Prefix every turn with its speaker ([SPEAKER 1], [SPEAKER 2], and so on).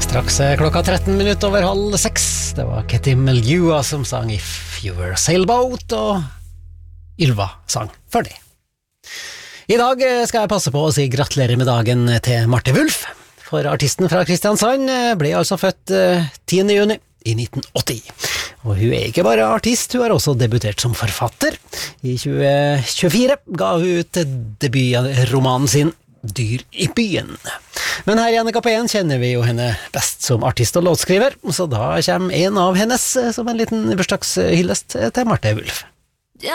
[SPEAKER 1] Straks klokka 13 minutter over halv 6. Det var Ketty Melua som sang If You Were a Sailboat, og Ylva sang for det. I dag skal jeg passe på å si gratulerer med dagen til Marte Wulf, for artisten fra Kristiansand ble altså født 10. juni i 1980. Og hun er ikke bare artist, hun har også debutert som forfatter. I 2024 ga hun ut debutromanen sin Dyr i byen. Men her i NRK1 kjenner vi jo henne best som artist og låtskriver, så da kommer en av hennes som en liten bursdagshyllest til Marte Wulf.